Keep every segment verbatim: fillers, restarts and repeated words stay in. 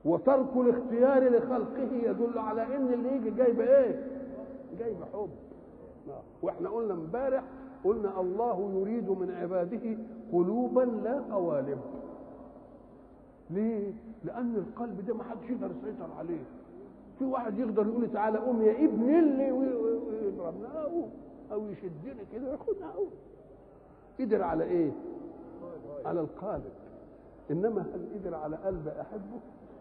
وترك الاختيار لخلقه يدل على ان اللي يجي جايب ايه؟ جايب حب. واحنا قلنا امبارح، قلنا الله يريد من عباده قلوبا لا قوالب. ليه؟ لان القلب ده ما حدش يقدر يسيطر عليه. في واحد يقدر يقول تعالى قوم يا ابن اللي ويضربنا او او يشدني كده ياخدنا او قدر على ايه؟ على القالب. انما هل قدر على قلب احبه؟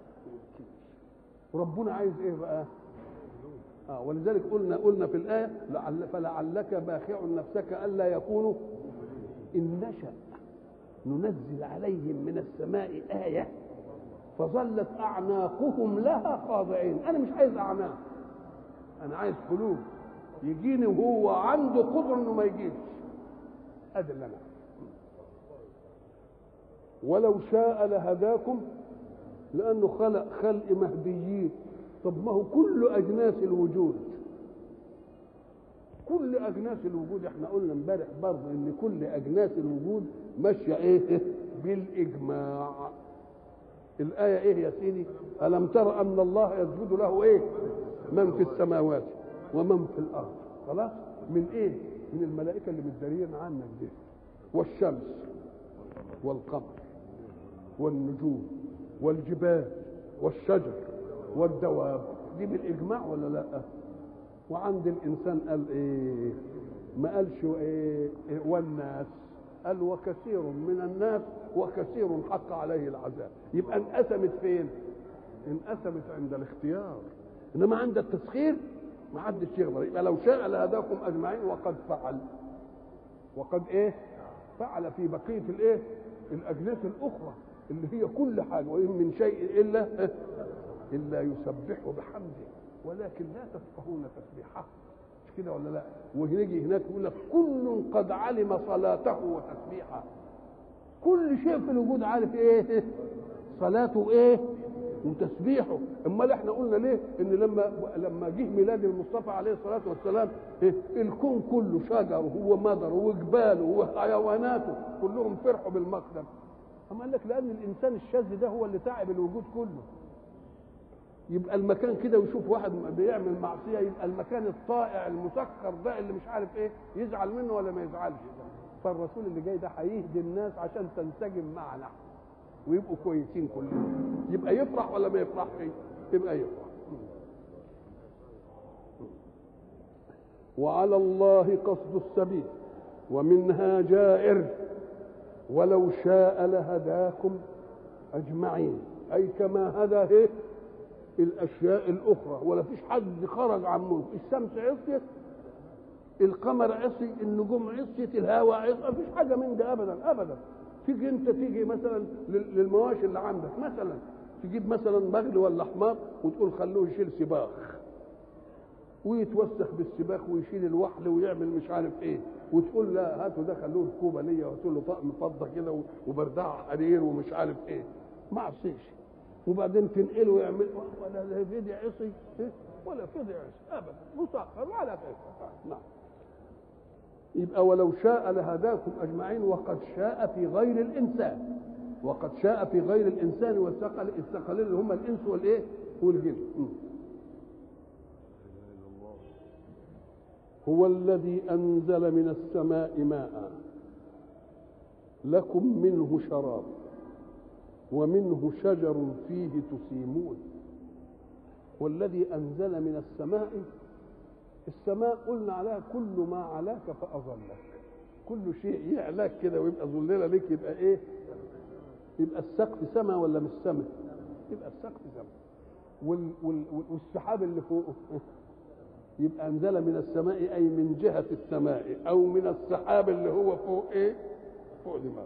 وربنا عايز ايه بقى؟ اه ولذلك قلنا قلنا في الايه لعل فلعلك باخع نفسك الا يكونوا ان نشأ ننزل عليهم من السماء آية فظلت أعناقهم لها خاضعين. أنا مش عايز أعناق، أنا عايز قلوب يجيني وهو عنده قدرة إنه ما يجيش. أدي اللي أنا. ولو شاء لهداكم، لأنه خلق خلق مهديين. طب ما هو كل أجناس الوجود، كل أجناس الوجود احنا قلنا امبارح برضه إن كل أجناس الوجود ماشية إيه؟ بالإجماع. الآية إيه يا سيدي؟ ألم تر أن الله يسجد له إيه؟ من في السماوات ومن في الأرض. خلاص؟ من إيه؟ من الملائكة اللي متدارين عنك دي، والشمس والقمر والنجوم والجبال والشجر والدواب. دي بالإجماع ولا لا؟ وعند الإنسان قال إيه؟ ما قالش إيه؟ والناس، قال وكثير من الناس وكثير حق عليه العذاب. يبقى انقسمت فين؟ انقسمت عند الاختيار، انما عند التسخير ما حدش يقدر. يبقى لو شاء لهداكم اجمعين وقد فعل. وقد ايه؟ فعل في بقيه الايه؟ الاجناس الاخرى اللي هي كل حاجه. وان من شيء الا الا يسبح بحمده ولكن لا تفقهون تسبيحه. مش كده ولا لا؟ ويجي هناك يقول لك كل قد علم صلاته وتسبيحه. كل شيء في الوجود عارف ايه؟ صلاته ايه؟ وتسبيحه. امال احنا قلنا ليه ان لما لما جه ميلاد المصطفى عليه الصلاه والسلام إيه؟ الكون كله شجره ومدره وجباله وحيواناته كلهم فرحوا بالمقدم. اما قال لك لان الانسان الشاذ ده هو اللي تعب الوجود كله. يبقى المكان كده ويشوف واحد بيعمل معصيه، يبقى المكان الطائع المسخر ده اللي مش عارف ايه يزعل منه ولا ما يزعلش. فالرسول اللي جاي ده هيهدي الناس عشان تنسجم معنا ويبقوا كويسين كلهم. يبقى يفرح ولا ما يفرحش؟ يبقى يفرح. وعلى الله قصد السبيل ومنها جائر ولو شاء لهداكم اجمعين. اي كما هدى ايه الاشياء الاخرى، ولا فيش حد خرج عن ملك. الشمس عصيت، القمر عصي، النجوم عصيت، الهواء عصي، ما فيش حاجه من ده ابدا ابدا. تيجي انت تيجي مثلا للمواشي اللي عندك مثلا، تجيب مثلا بغل ولا حمار وتقول خلوه يشيل سباخ ويتوسخ بالسباخ ويشيل الوحل ويعمل مش عارف ايه، وتقول لا هاتوا ده خلوه ركوبه ليا وتقول له طقم فضه كده وبردعه حرير ومش عارف ايه، ما عصيش. وبعدين تنقله ويعمل ولا فدي عصي ولا فدي عصي ابدا، مسخر ولا كيف. نعم. يبقى ولو شاء لهداكم اجمعين وقد شاء في غير الانسان. وقد شاء في غير الانسان والثقل الثقلين اللي هم الانس والايه والجن. هو الذي انزل من السماء ماء لكم منه شراب ومنه شجر فيه تسيمون. والذي انزل من السماء، السماء قلنا عليها كل ما علاك فاظلك، كل شيء يعلاك كده ويبقى ظلله لك يبقى ايه؟ يبقى السقف سماء ولا مش سماء؟ يبقى السقف سماء. والسحاب اللي فوقه يبقى انزل من السماء اي من جهه السماء او من السحاب اللي هو فوق ايه؟ فوق دماغ.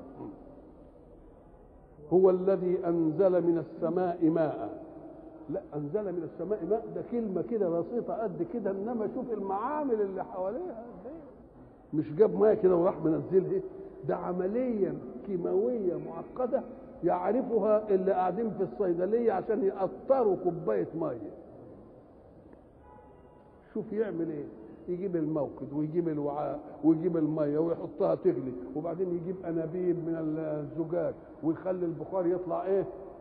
هو الذي انزل من السماء ماء. لا انزل من السماء ماء ده كلمه كده بسيطه قد كده، انما شوف المعامل اللي حواليها مش جاب ماء كده وراح منزلها، ده عمليه كيماويه معقده يعرفها اللي قاعدين في الصيدليه عشان يقطروا كوبايه ميه. شوف يعمل ايه؟ يجيب الموقد ويجيب الوعاء ويجيب الميه ويحطها تغلي، وبعدين يجيب انابيب من الزجاج ويخلي البخار يطلع ايه؟